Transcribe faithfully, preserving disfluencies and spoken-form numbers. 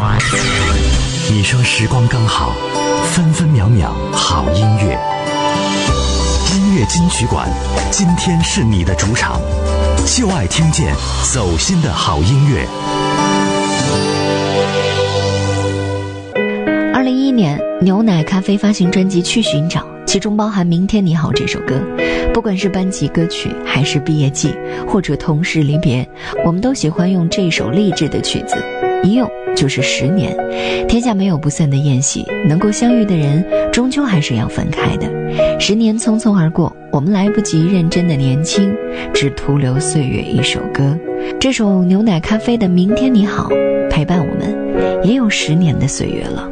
你说时光刚好，分分秒秒好音乐。音乐金曲馆，今天是你的主场，就爱听见走心的好音乐。 二零一一年，牛奶咖啡发行专辑《去寻找》，其中包含《明天你好》这首歌。不管是班级歌曲，还是毕业季，或者同事离别，我们都喜欢用这首励志的曲子，一用就是十年。天下没有不散的宴席，能够相遇的人终究还是要分开的。十年匆匆而过，我们来不及认真的年轻，只徒留岁月一首歌。这首牛奶咖啡的《明天你好》陪伴我们也有十年的岁月了。